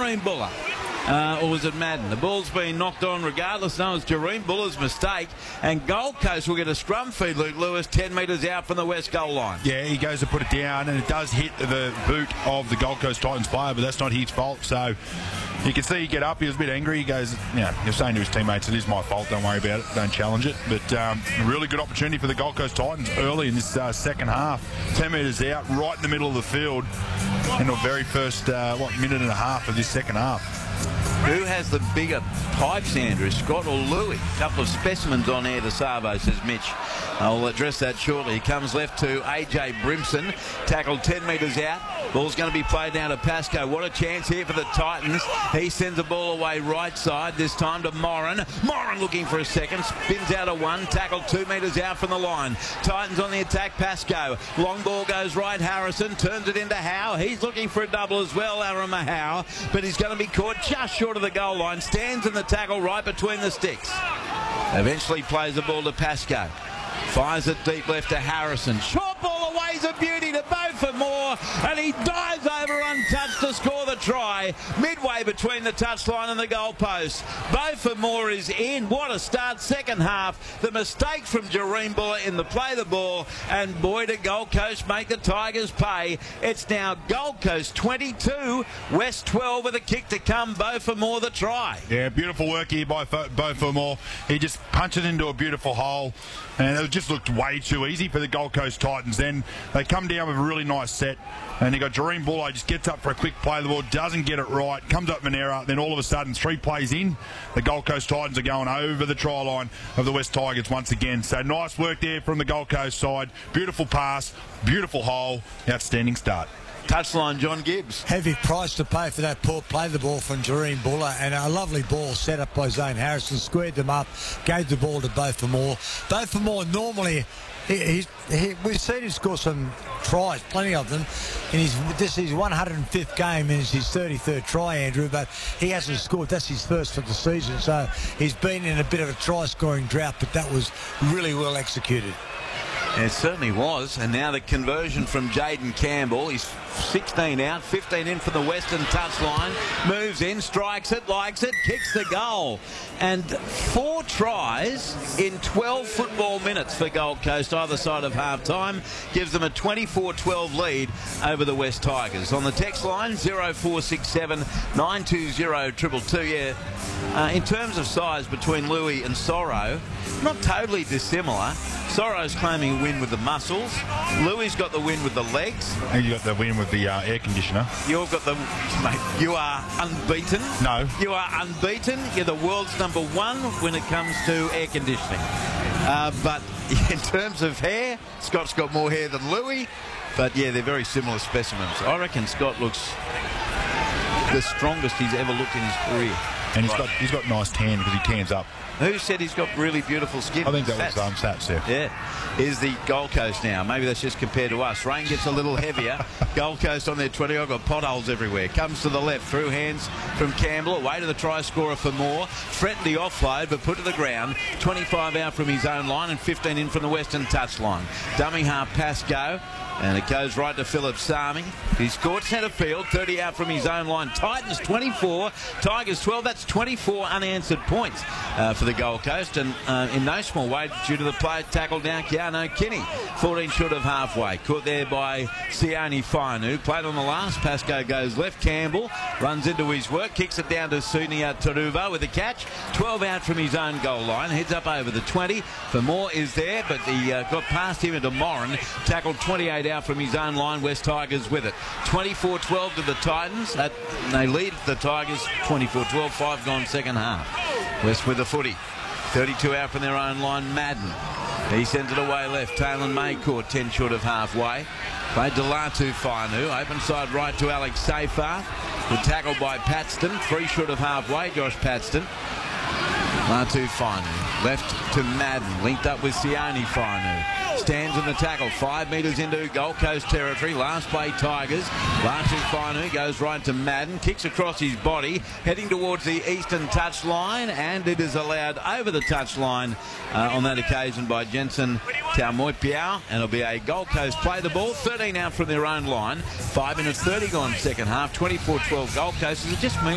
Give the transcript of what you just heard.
Jahream Buller. Or was it Madden? The ball's been knocked on regardless. No, it's Jahream Buller's mistake. And Gold Coast will get a scrum feed, Luke Lewis, 10 metres out from the west goal line. Yeah, he goes to put it down, and it does hit the boot of the Gold Coast Titans player, but that's not his fault. So you can see he get up. He was a bit angry. He goes, you're saying to his teammates, it is my fault. Don't worry about it. Don't challenge it. But a really good opportunity for the Gold Coast Titans early in this second half. 10 metres out, right in the middle of the field in the very first, minute and a half of this second half. Who has the bigger pipes, Andrew, Scott or Louis? A couple of specimens on air to Savo, says Mitch. I'll address that shortly. He comes left to AJ Brimson, tackled 10 metres out. Ball's going to be played down to Pascoe. What a chance here for the Titans. He sends the ball away right side, this time to Moran. Moran looking for a second, spins out of one, tackled 2 metres out from the line. Titans on the attack, Pascoe. Long ball goes right, Harrison turns it into Howe. He's looking for a double as well, Arima Howe, but he's going to be caught just short of the goal line. Stands in the tackle right between the sticks. Eventually plays the ball to Pascoe. Fires it deep left to Harrison. Short ball away is a beauty to Beau Fermor, and he dives over untouched to score the try midway between the touchline and the goalpost. Beau Fermor is in. What a start, second half. The mistake from Jahream Buller in the play of the ball, and boy, did Gold Coast make the Tigers pay. It's now Gold Coast 22, West 12 with a kick to come. Beau Fermor the try. Yeah, beautiful work here by Beau Fermor. He just punched it into a beautiful hole, and it just looked way too easy for the Gold Coast Titans. Then they come down with a really nice set, and they got Jahream Buller, just gets up for a quick play of the ball, doesn't get it right, comes up Monera, then all of a sudden 3 plays in, the Gold Coast Titans are going over the try line of the West Tigers once again. So nice work there from the Gold Coast side. Beautiful pass, beautiful hole, outstanding start. Touchline, John Gibbs. Heavy price to pay for that poor play the ball from Jahream Buller, and a lovely ball set up by Zane Harrison. Squared them up, gave the ball to Beau Fermor. Beau Fermor normally, we've seen him score some tries, plenty of them. This is his 105th game and it's his 33rd try, Andrew, but he hasn't scored. That's his first for the season, so he's been in a bit of a try-scoring drought, but that was really well executed. It certainly was. And now the conversion from Jaden Campbell. He's 16 out, 15 in for the western touchline. Moves in, strikes it, likes it, kicks the goal. And 4 tries in 12 football minutes for Gold Coast either side of half-time. Gives them a 24-12 lead over the West Tigers. On the text line, 0467 920 222. Yeah, in terms of size between Louis and Sorrow, not totally dissimilar. Sorrow's claiming a win with the muscles. Louis got the win with the legs. And you got the win with the air conditioner. You've got the... Mate, you are unbeaten. No. You are unbeaten. You're the world's #1 when it comes to air conditioning. But in terms of hair, Scott's got more hair than Louis. But, yeah, they're very similar specimens. I reckon Scott looks the strongest he's ever looked in his career. And he's got nice tan because he tans up. Who said he's got really beautiful skin? I think that was Sats, yeah. Yeah. Is the Gold Coast now. Maybe that's just compared to us. Rain gets a little heavier. Gold Coast on their 20. I've got potholes everywhere. Comes to the left. Through hands from Campbell. Away to the try scorer for Moore. Threatened the offload, but put to the ground. 25 out from his own line and 15 in from the western touchline. Dummy half Pascoe. And it goes right to Philip Sami. He's caught centre field, 30 out from his own line. Titans 24, Tigers 12. That's 24 unanswered points for the Gold Coast. And in no small way due to the play tackle down Keanu Kinney. 14 short of halfway. Caught there by Sione Fainu. Played on the last. Pascoe goes left. Campbell runs into his work. Kicks it down to Sunia Taruva with a catch. 12 out from his own goal line. Heads up over the 20. Fermor is there, but he got past him into Moran. Tackled 28 out from his own line. West Tigers with it. 24-12 to the Titans. They lead the Tigers 24-12. 5 gone second half. West with the footy. 32 out from their own line. Madden. He sends it away left. Taylor May caught 10 short of halfway. Played to Latu Fainu. Open side right to Alex Seyfarth. Good tackle by Paxton. 3 short of halfway. Josh Paxton. Latu Fainu. Left to Madden. Linked up with Sione Fainu. Stands in the tackle. 5 metres into Gold Coast territory. Last play Tigers. Latu Fainu goes right to Madden. Kicks across his body. Heading towards the eastern touchline. And it is allowed over the touchline on that occasion by Jensen Taumoipiao. And it'll be a Gold Coast play the ball. 13 out from their own line. 5 minutes 30 gone second half. 24-12 Gold Coast. Is it just me?